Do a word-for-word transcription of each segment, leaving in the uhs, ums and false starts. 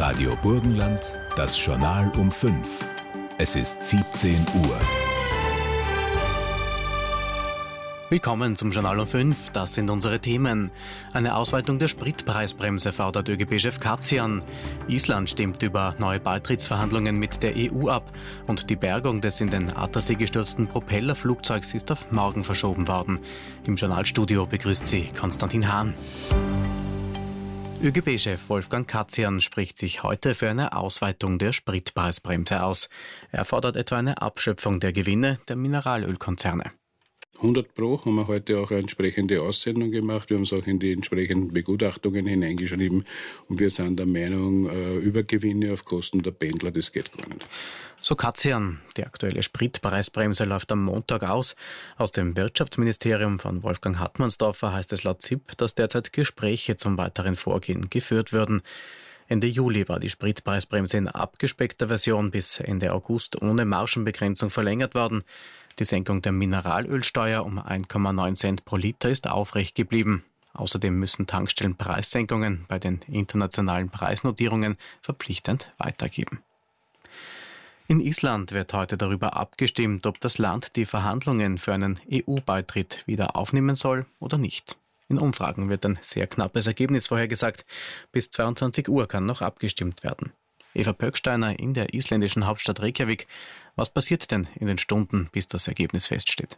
Radio Burgenland, das Journal um fünf. Es ist siebzehn Uhr. Willkommen zum Journal um fünf. Das sind unsere Themen. Eine Ausweitung der Spritpreisbremse fordert ÖGB-Chef Katian. Island stimmt über neue Beitrittsverhandlungen mit der E U ab. Und die Bergung des in den Attersee gestürzten Propellerflugzeugs ist auf morgen verschoben worden. Im Journalstudio begrüßt sie Konstantin Hahn. ÖGB-Chef Wolfgang Katian spricht sich heute für eine Ausweitung der Spritpreisbremse aus. Er fordert etwa eine Abschöpfung der Gewinne der Mineralölkonzerne. hundert Pro haben wir heute auch eine entsprechende Aussendung gemacht. Wir haben es auch in die entsprechenden Begutachtungen hineingeschrieben. Und wir sind der Meinung, Übergewinne auf Kosten der Pendler, das geht gar nicht. So Katian. Die aktuelle Spritpreisbremse läuft am Montag aus. Aus dem Wirtschaftsministerium von Wolfgang Hartmannsdorfer heißt es laut Z I P, dass derzeit Gespräche zum weiteren Vorgehen geführt würden. Ende Juli war die Spritpreisbremse in abgespeckter Version bis Ende August ohne Margenbegrenzung verlängert worden. Die Senkung der Mineralölsteuer um eins Komma neun Cent pro Liter ist aufrecht geblieben. Außerdem müssen Tankstellen Preissenkungen bei den internationalen Preisnotierungen verpflichtend weitergeben. In Island wird heute darüber abgestimmt, ob das Land die Verhandlungen für einen E U-Beitritt wieder aufnehmen soll oder nicht. In Umfragen wird ein sehr knappes Ergebnis vorhergesagt. Bis zweiundzwanzig Uhr kann noch abgestimmt werden. Eva Pöcksteiner in der isländischen Hauptstadt Reykjavik. Was passiert denn in den Stunden, bis das Ergebnis feststeht?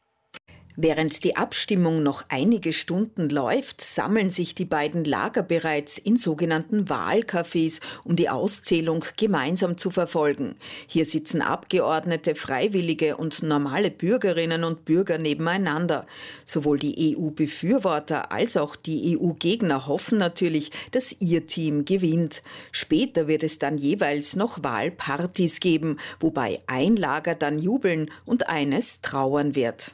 Während die Abstimmung noch einige Stunden läuft, sammeln sich die beiden Lager bereits in sogenannten Wahlcafés, um die Auszählung gemeinsam zu verfolgen. Hier sitzen Abgeordnete, Freiwillige und normale Bürgerinnen und Bürger nebeneinander. Sowohl die E U-Befürworter als auch die E U-Gegner hoffen natürlich, dass ihr Team gewinnt. Später wird es dann jeweils noch Wahlpartys geben, wobei ein Lager dann jubeln und eines trauern wird.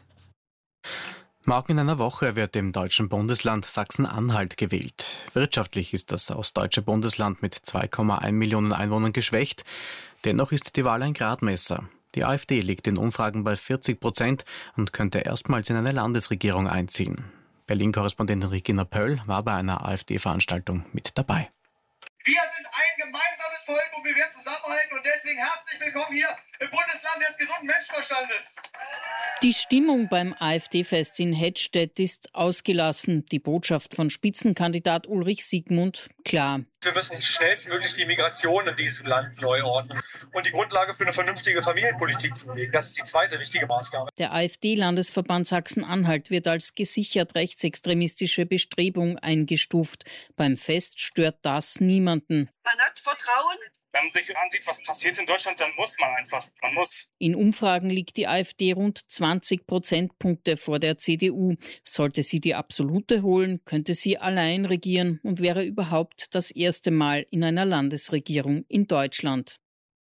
Morgen in einer Woche wird im deutschen Bundesland Sachsen-Anhalt gewählt. Wirtschaftlich ist das ostdeutsche Bundesland mit zwei Komma eins Millionen Einwohnern geschwächt. Dennoch ist die Wahl ein Gradmesser. Die AfD liegt in Umfragen bei vierzig Prozent und könnte erstmals in eine Landesregierung einziehen. Berlin-Korrespondentin Regina Pöll war bei einer AfD-Veranstaltung mit dabei. Wir sind ein gemeinsames Volk und wir werden zusammenhalten und deswegen herzlich willkommen hier im Bundesland des gesunden Menschenverstandes. Die Stimmung beim AfD-Fest in Hettstedt ist ausgelassen. Die Botschaft von Spitzenkandidat Ulrich Siegmund klar. Wir müssen schnellstmöglich die Migration in diesem Land neu ordnen und die Grundlage für eine vernünftige Familienpolitik zu legen. Das ist die zweite wichtige Maßgabe. Der AfD-Landesverband Sachsen-Anhalt wird als gesichert rechtsextremistische Bestrebung eingestuft. Beim Fest stört das niemanden. Man hat Vertrauen. Wenn man sich ansieht, was passiert in Deutschland, dann muss man einfach. Man muss. In Umfragen liegt die AfD rund zwanzig Prozentpunkte vor der C D U. Sollte sie die absolute holen, könnte sie allein regieren und wäre überhaupt das erste Mal in einer Landesregierung in Deutschland.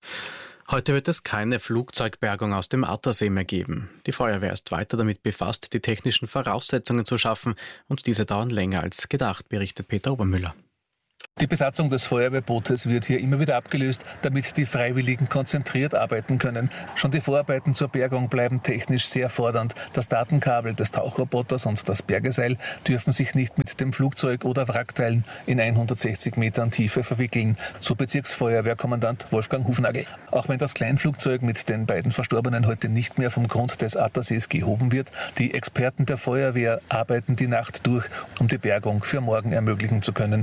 Heute wird es keine Flugzeugbergung aus dem Attersee mehr geben. Die Feuerwehr ist weiter damit befasst, die technischen Voraussetzungen zu schaffen, und diese dauern länger als gedacht, berichtet Peter Obermüller. Die Besatzung des Feuerwehrbootes wird hier immer wieder abgelöst, damit die Freiwilligen konzentriert arbeiten können. Schon die Vorarbeiten zur Bergung bleiben technisch sehr fordernd. Das Datenkabel des Tauchroboters und das Bergeseil dürfen sich nicht mit dem Flugzeug oder Wrackteilen in hundertsechzig Metern Tiefe verwickeln, so Bezirksfeuerwehrkommandant Wolfgang Hufnagel. Auch wenn das Kleinflugzeug mit den beiden Verstorbenen heute nicht mehr vom Grund des Attersees gehoben wird, die Experten der Feuerwehr arbeiten die Nacht durch, um die Bergung für morgen ermöglichen zu können.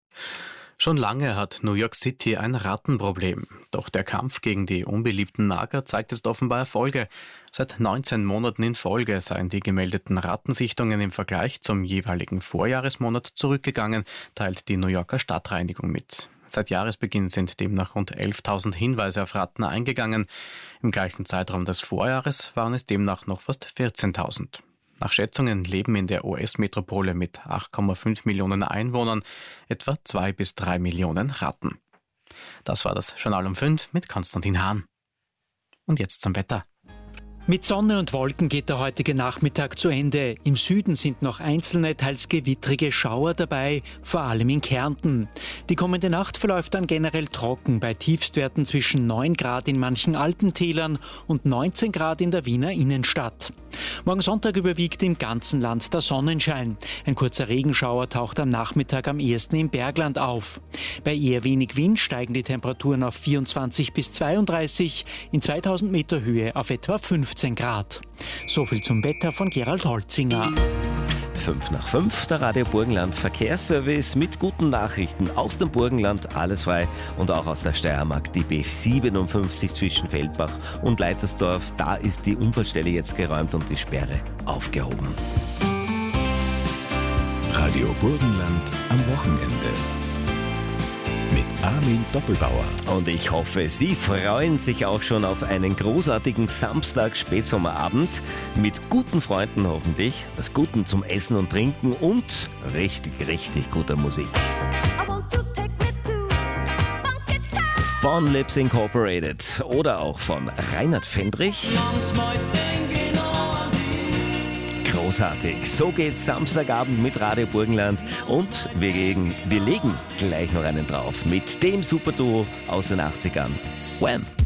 Schon lange hat New York City ein Rattenproblem. Doch der Kampf gegen die unbeliebten Nager zeigt jetzt offenbar Erfolge. Seit neunzehn Monaten in Folge seien die gemeldeten Rattensichtungen im Vergleich zum jeweiligen Vorjahresmonat zurückgegangen, teilt die New Yorker Stadtreinigung mit. Seit Jahresbeginn sind demnach rund elftausend Hinweise auf Ratten eingegangen. Im gleichen Zeitraum des Vorjahres waren es demnach noch fast vierzehntausend. Nach Schätzungen leben in der U S-Metropole mit acht Komma fünf Millionen Einwohnern etwa zwei bis drei Millionen Ratten. Das war das Journal um fünf mit Konstantin Hahn. Und jetzt zum Wetter. Mit Sonne und Wolken geht der heutige Nachmittag zu Ende. Im Süden sind noch einzelne, teils gewittrige Schauer dabei, vor allem in Kärnten. Die kommende Nacht verläuft dann generell trocken, bei Tiefstwerten zwischen neun Grad in manchen Alpentälern und neunzehn Grad in der Wiener Innenstadt. Morgen Sonntag überwiegt im ganzen Land der Sonnenschein. Ein kurzer Regenschauer taucht am Nachmittag am ehesten im Bergland auf. Bei eher wenig Wind steigen die Temperaturen auf vierundzwanzig bis zweiunddreißig, in zweitausend Meter Höhe auf etwa fünfzehn Grad. So viel zum Wetter von Gerald Holzinger. fünf nach fünf, der Radio Burgenland Verkehrsservice mit guten Nachrichten aus dem Burgenland, alles frei, und auch aus der Steiermark, die B siebenundfünfzig zwischen Feldbach und Leitersdorf. Da ist die Unfallstelle jetzt geräumt und die Sperre aufgehoben. Radio Burgenland am Wochenende. Mit Armin Doppelbauer. Und ich hoffe, Sie freuen sich auch schon auf einen großartigen Samstag-Spätsommerabend mit guten Freunden hoffentlich, was Guten zum Essen und Trinken und richtig, richtig guter Musik. Von Lips Incorporated oder auch von Reinhard Fendrich. Großartig. So geht's Samstagabend mit Radio Burgenland und wir, gegen, wir legen gleich noch einen drauf mit dem Superduo aus den achtzigern. Wham!